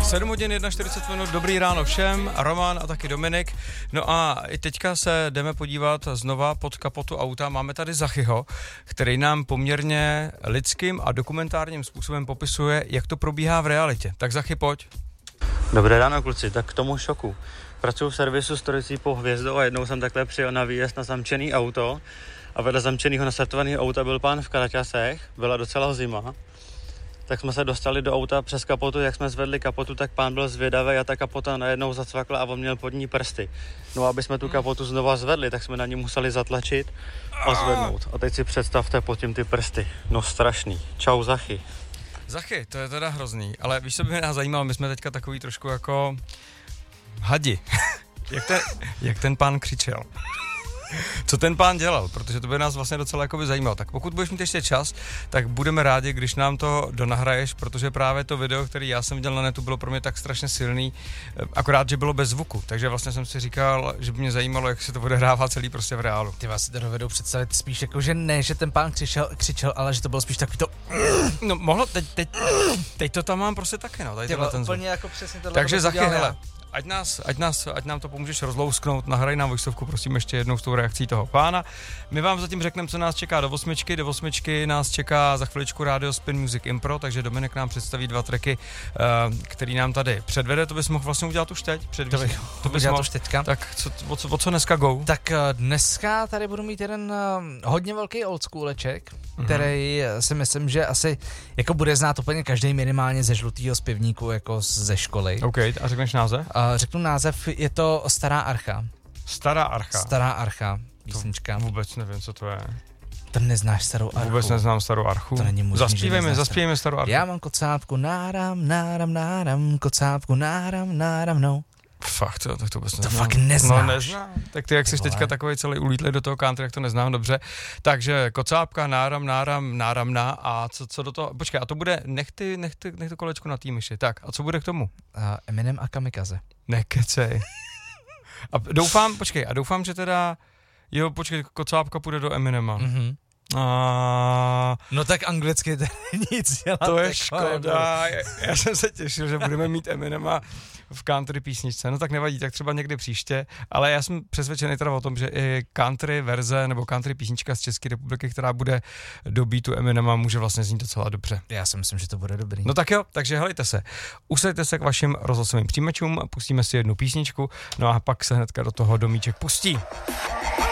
7 hodin 41 minut, dobrý ráno všem, Roman a taky Dominik. No a i teďka se jdeme podívat znova pod kapotu auta. Máme tady Zachyho, který nám poměrně lidským a dokumentárním způsobem popisuje, jak to probíhá v realitě. Tak Zachy, pojď. Dobré ráno, kluci, tak k tomu šoku. Pracuji v servisu stojící po Hvězdou a jednou jsem takhle přijel na výjezd na zamčený auto a vedle zamčeného nastartovaného auta byl pán v karaťasech, byla docela zima. Tak jsme se dostali do auta přes kapotu, jak jsme zvedli kapotu, tak pán byl zvědavý a ta kapota najednou zacvakla a on měl pod ní prsty. No aby jsme tu kapotu znova zvedli, tak jsme na ní museli zatlačit a zvednout. A teď si představte pod tím ty prsty. No strašný. Čau Zachy. Zachy, to je teda hrozný, ale víš, co by nás zajímalo, my jsme teďka takový trošku jako hadi. jak ten pán křičel. Co ten pán dělal, protože to by nás vlastně docela jako by zajímalo. Tak pokud budeš mít ještě čas, tak budeme rádi, když nám to donahraješ, protože právě to video, který já jsem viděl na netu, bylo pro mě tak strašně silný, akorát, že bylo bez zvuku. Takže vlastně jsem si říkal, že by mě zajímalo, jak se to odehrává celý prostě v reálu. Ty vás si to dovedou představit spíš jako, že ne, že ten pán křičel, ale že to bylo spíš takový to... No mohlo, teď to tam mám prostě taky, no, tady tenhle ten zvuk. Jako přesně tohle. Takže Zachy, hele. Ať nám to pomůžeš rozlousknout, nahraj nám voiceovku, prosím, ještě jednou s tou reakcí toho pána. My vám zatím řekneme, co nás čeká do 8. Do 8 nás čeká za chviličku Radio Spin Music Impro, takže Dominik nám představí 2 tracky, který nám tady předvede. To bys mohl vlastně udělat už teď? To bys mohl už teďka. Tak o co dneska go? Tak dneska tady budu mít jeden hodně velký oldschooleček, který si myslím, že asi jako bude znát úplně každý minimálně ze žlutýho zpěvníku, jako ze školy. OK, a řekneš název? Řeknu název, je to Stará archa. Stará archa. Stará archa, písnička. To vůbec nevím, co to je. To neznáš Starou archu? Vůbec neznám Starou archu. To není možný, Zaspívejme Starou archu. Já mám kocápku, náram, kocápku, náram, no. Fakt, tak to vůbec neznám. To fakt neznáš. No neznám. Tak ty, jak jsi teďka takovej celý ulítlej do toho country, jak to neznám dobře. Takže kocápka, náramná a co do toho, počkej, a to bude, nech to kolečko na tý myši. Tak, a co bude k tomu? Eminem a Kamikaze. Nekecej. A doufám, že teda, kocápka půjde do Eminema. Mhm. No tak anglicky to nic dělat. To je škoda, já jsem se těšil, že budeme mít Eminema v country písničce, no tak nevadí, tak třeba někdy příště, ale já jsem přesvědčený teda o tom, že i country verze nebo country písnička z České republiky, která bude do beatu Eminema, může vlastně znít docela dobře. Já si myslím, že to bude dobrý. No tak jo, takže helejte se, usaďte se k vašim rozhlasovým přijímačům, pustíme si jednu písničku, no a pak se hnedka do toho Domíček pustí.